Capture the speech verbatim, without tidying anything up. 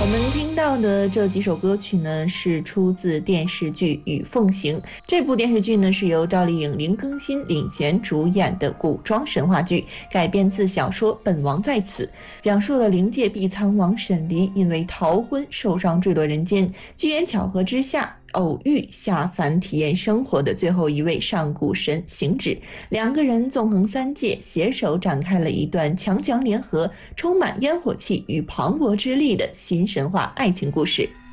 们听到的这几首歌曲呢，是出自电视剧《与凤行》。这部电视剧呢，是由赵丽颖、林更新领衔主演的古装神话剧，改编自小说《本王在此》，讲述了灵界碧苍王沈黎因为逃婚受伤坠落人间，机缘巧合之下偶遇下凡体验生活的最后一位上古神行止，两个人纵横三界，携手展开了一段强强联合、充满烟火气与磅礴之力的新神话爱情故事。